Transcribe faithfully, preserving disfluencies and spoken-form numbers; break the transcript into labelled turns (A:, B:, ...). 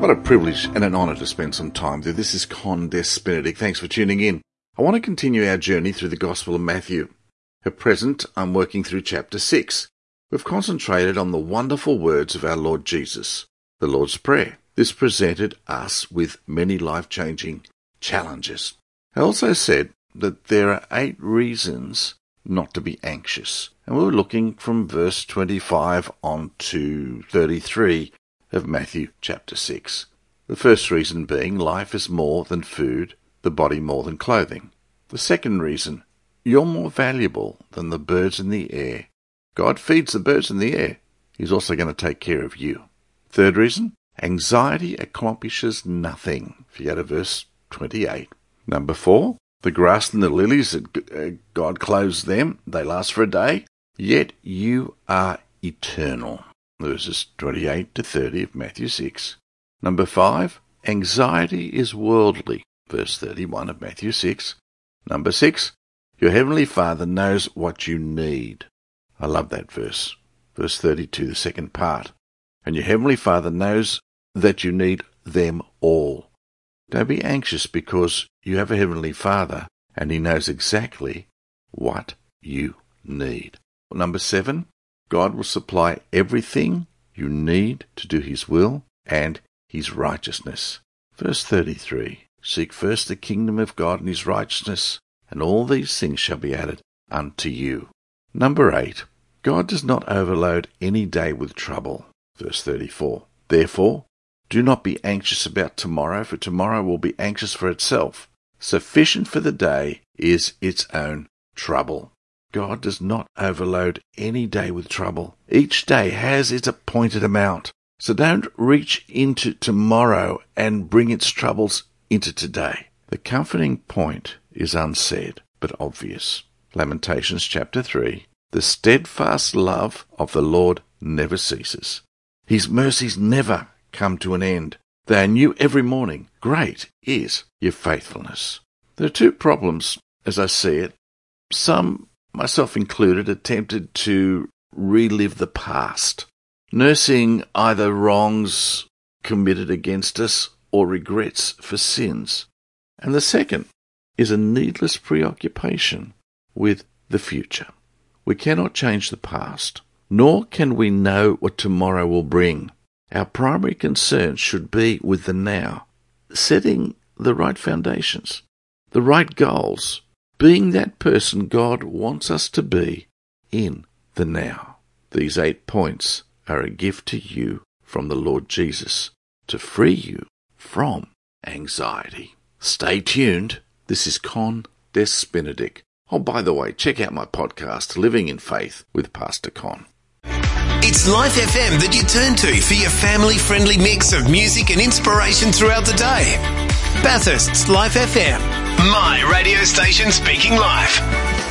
A: What a privilege and an honour to spend some time there. This is Con Des Benedict. Thanks for tuning in. I want to continue our journey through the Gospel of Matthew. At present, I'm working through chapter six. We've concentrated on the wonderful words of our Lord Jesus, the Lord's Prayer. This presented us with many life-changing challenges. I also said that there are eight reasons not to be anxious. And we were looking from verse twenty-five on to thirty-three of Matthew chapter six. The first reason being life is more than food, the body more than clothing. The second reason, you're more valuable than the birds in the air. God feeds the birds in the air. He's also going to take care of you. Third reason, anxiety accomplishes nothing. If you go to verse twenty-eight. Number four, the grass and the lilies, God clothes them. They last for a day. Yet you are eternal. Verses twenty-eight to thirty of Matthew six. Number five, anxiety is worldly. Verse thirty-one of Matthew six. Number six, your heavenly Father knows what you need. I love that verse. Verse thirty-two, the second part. And your heavenly Father knows that you need them all. Don't be anxious because you have a heavenly Father and he knows exactly what you need. Number seven, God will supply everything you need to do his will and his righteousness. Verse thirty-three, seek first the kingdom of God and his righteousness, and all these things shall be added unto you. Number eight, God does not overload any day with trouble. Verse thirty-four, therefore, do not be anxious about tomorrow, for tomorrow will be anxious for itself. Sufficient for the day is its own trouble. God does not overload any day with trouble. Each day has its appointed amount. So don't reach into tomorrow and bring its troubles into today. The comforting point is unsaid, but obvious. Lamentations chapter three. The steadfast love of the Lord never ceases. His mercies never come to an end. They are new every morning. Great is your faithfulness. There are two problems, as I see it. Some, myself included, attempted to relive the past, nursing either wrongs committed against us or regrets for sins. And the second is a needless preoccupation with the future. We cannot change the past, nor can we know what tomorrow will bring. Our primary concern should be with the now, setting the right foundations, the right goals, being that person God wants us to be in the now. These eight points are a gift to you from the Lord Jesus to free you from anxiety. Stay tuned. This is Con Des Benedict. Oh, by the way, check out my podcast, Living in Faith with Pastor Con.
B: It's Life F M that you turn to for your family-friendly mix of music and inspiration throughout the day. Bathurst's Life F M, my radio station speaking life.